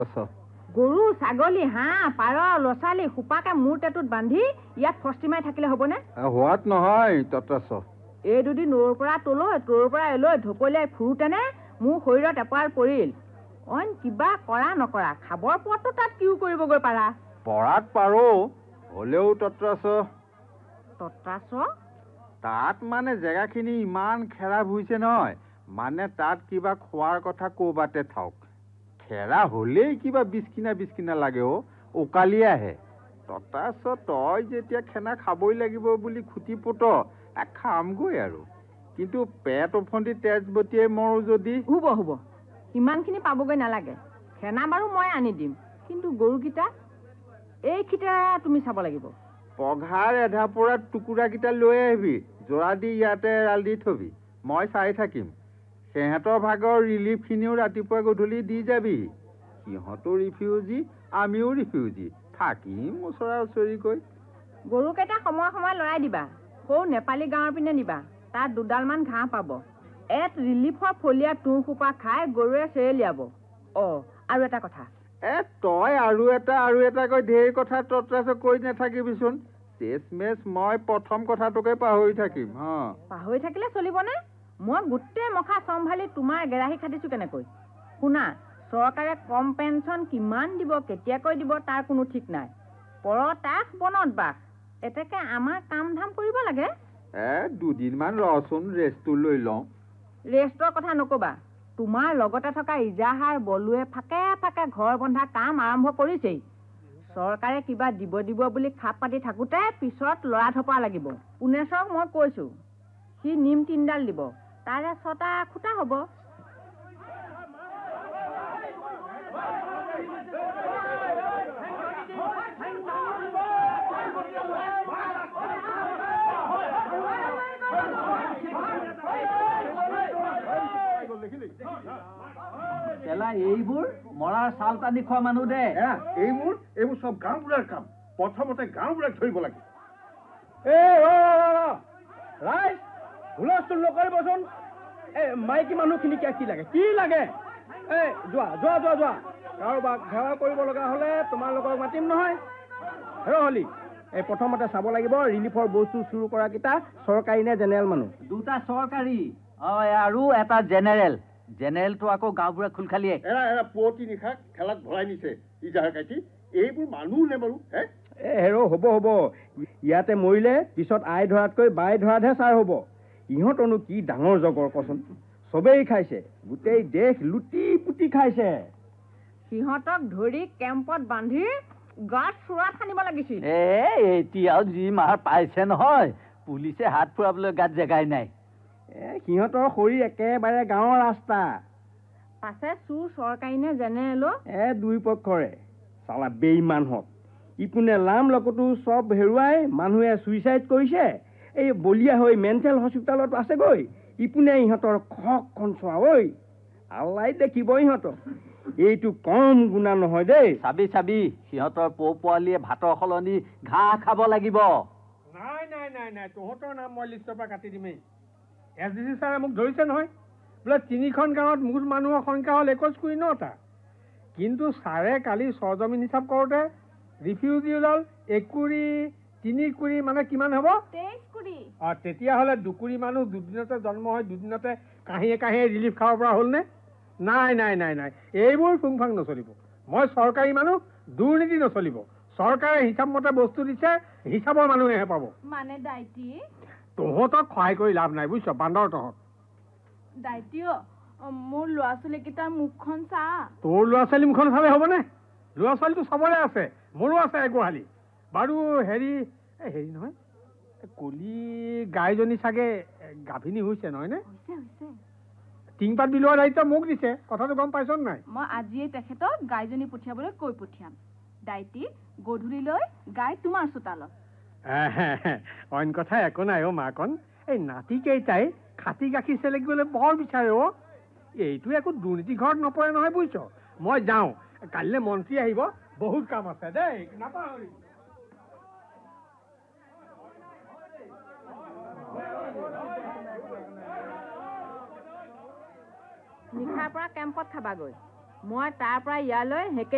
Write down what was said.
গৰু ছাগলী হাঁহ পাৰ লছালী সোপাকে মূৰ টেটুত বান্ধি ইয়াত ফষ্টি মাৰি থাকিলে হ'বনে? হোৱাত নহয় তত্ৰাছ। এই দুদিন নৈৰ পৰা তলৈ তৈৰ পৰা এলৈ ঢপলিয়াই ফুৰোতেনে মোৰ শৰীৰত এপাল পৰিল। অইন কিবা কৰা নকৰা খাবৰ পথটো তাত কিও কৰিবগৈ পাৰা? পৰাত পাৰো হ'লেও তত্ৰাছ। তত্ৰাছ? তাত মানে জেগাখিনি ইমান খেৰাব হৈছে নহয়, মানে তাত কিবা খোৱাৰ কথা ক'ৰবাতে থাকক। খেৰা হ'লেই কিবা বিচকিনা লাগে উকালি আহে। তত্ৰাছ তই যেতিয়া খেনা খাবই লাগিব বুলি খুটি পুত খামগৈ আৰু, কিন্তু পেট উফন্দি তেজ বটিয়াই মৰো যদি। হ'ব ইমানখিনি পাবগৈ নালাগে। খেনা বাৰু মই আনি দিম, কিন্তু গৰুকেইটা এইকেইটা তুমি চাব লাগিব। পঘাৰ এধা পৰা টুকুৰাকেইটা লৈ আহিবি, জোৰা দি ইয়াতে এৰাল দি থবি, মই চাই থাকিম। সিহঁতৰ ভাগৰ ৰিলিফখিনিও ৰাতিপুৱা গধূলি দি যাবি। সিহঁতো ৰিফিউজি আমিও ৰিফিউজি, থাকিম ওচৰা ওচৰিকৈ। গৰুকেইটা সময়ে লৰাই দিবা। সৌ নেপালী গাঁৱৰ পিনে নিবা, তাত দুডালমান ঘাঁহ পাব। এট ৰিলিফৰ ফলীয়া তুঁহসোপা খাই গৰুৱে চেৰেলিয়াব। আৰু এটা কথা, তই আৰু এটা কৈ ঢেৰ কথা তত্ৰাছ কৈ নাথাকিবিচোন। চেচমেচ মই প্ৰথম কথাটোকে পাহৰি থাকিম। পাহৰি থাকিলে চলিবনে? মই গোটেই মখা চম্ভালি তোমাৰ গেৰাহী খাটিছো কেনেকৈ? শুনা, চৰকাৰে কম পেঞ্চন কিমান দিব কেতিয়াকৈ দিব তাৰ কোনো ঠিক নাই। পৰতাস বনত বাস, এতেকে আমাৰ কাম ধাম কৰিব লাগে। দুদিনমান ৰচোন, ৰেষ্টটো লৈ লওঁ। ৰেষ্টৰ কথা নকবা। তোমাৰ লগতে থকা ইজাহাৰ বলুৱে ফাকে ফাকে ঘৰ বন্ধা কাম আৰম্ভ কৰিছেই। চৰকাৰে কিবা দিব বুলি খাপ পাতি থাকোঁতে পিছত লৰা থপা লাগিব। পুনেশক মই কৈছো, সি নিম 3ডাল দিব, তাৰে 6টা খুটা হ'ব। এইবোৰ মৰাৰ চাল টানি খোৱা মানুহ দে। এইবোৰ চব গাঁওবুঢ়াৰ কাম। প্ৰথমতে গাঁওবুঢ়াক ধৰিব লাগে। হুলস্থুল নকৰিবচোন। মাইকী মানুহখিনি কি লাগে? যোৱা। কাৰোবাক সেৱা কৰিব লগা হলে তোমালোকক মাতিম নহয়। হলি প্ৰথমতে চাব লাগিব ৰিলিফৰ বস্তু চুৰ কৰা কেইটা চৰকাৰী নে জেনেৰেল মানুহ? 2টা চৰকাৰী আৰু এটা জেনেৰেল। জেনেৰেলটো আকৌ গাঁওবুঢ়া খোল খালিয়ে। পুৱতি নিশা খেলাত ভৰাই নিছে ইজাহাৰ কাটি। এইবোৰ মানুহ নে বাৰু? হ'ব। ইয়াতে মৰিলে পিছত আই ধৰাতকৈ বাই ধৰাতহে ছাৰ হ'ব। ইহঁতনো কি ডাঙৰ জগৰ কচোন। চবেই খাইছে, গোটেই দেশ লুটি পুটি খাইছে। সিহঁতক ধৰি কেম্পত বান্ধি গাত চোৰাত সানিব লাগিছিল। এতিয়াও যি মাৰ পাইছে নহয়, পুলিচে হাত ফুৰাবলৈ গাত জেগাই নাই। সিহঁতৰ শৰীৰ একেবাৰে গাঁৱৰ ৰাস্তা। পাছে চুৰ চৰকাৰী নে জেনেৰেলো? দুই পক্ষৰে। চালা বেইমান হত। ইপিনে লাম লকটো চব হেৰুৱাই মানুহে চুইচাইড কৰিছে, এই বলিয়া হৈ মেণ্টেল হস্পিটেলত আছেগৈ। ইপিনে ইহঁতৰ খকখন চোৱা ঐ, আল্লাই দেখিব ইহঁতক। এইটো কম গুণা নহয় দেই। চাবি সিহঁতৰ পোৱালীয়ে ভাতৰ সলনি ঘাঁহ খাব লাগিব। নাই, তহঁতৰ নাম মই লিষ্টৰ পৰা কাটি দিমেই। SDC ছাৰে মোক ধৰিছে নহয়, বোলে 3খন গাঁৱত মুঠ মানুহৰ সংখ্যা হ'ল 21-9টা। কিন্তু ছাৰে কালি চৰজমিন হিচাপ কৰোঁতে ৰিফিউজি ওলাল 1 কুৰি 3 কুৰি, মানে কিমান হ'ব? 23 কুৰি। তেতিয়াহ'লে 2 কুৰি মানুহ দুদিনতে জন্ম হৈ দুদিনতে কাহিয়ে ৰিলিফ খাব পৰা হ'লনে? নাই, এইবোৰ ফুংফাং নচলিব। মই চৰকাৰী মানুহ, দুৰ্নীতি নচলিব। চৰকাৰে হিচাপ মতে বস্তু দিছে, হিচাপৰ মানুহেহে পাব। মানে দাইটি তহঁতক সহায় কৰি লাভ নাই বুজিছ, বান্দৰ তহঁত। দাইটিও মোৰ ল'ৰা ছোৱালীকেইটাৰ মুখখন চা। তোৰ ল'ৰা ছোৱালী মুখখন চালে হ'বনে? ল'ৰা ছোৱালীটো চবৰে আছে, মোৰো আছে এগোহালি। বাৰু হেৰি নহয়, কলি গাইজনী চাগে গাভিনী হৈছে নহয়নে? টিংপাত বিলোৱাৰ দায়িত্ব মোক দিছে, কথাটো গম পাইছ নাই? মই আজিয়ে তেখেতক গাইজনী পঠিয়াবলৈ কৈ পঠিয়াম। দাইটি গধূলিলৈ গাই তোমাৰ চোতালত। অইন কথা একো নাই মাকন। এই নাতিকেইটাই খাটি গাখীৰ চেলেকিবলৈ বৰ বিচাৰে। এইটো একো দুৰ্নীতি ঘৰত নপৰে নহয় বুজিছ। মই যাওঁ, কাইলৈ মন্ত্ৰী আহিব, বহুত কাম আছে দেই, নাপাহৰি। নিশাৰ পৰা কেম্পত খাবাগৈ, মই তাৰ পৰা ইয়ালৈ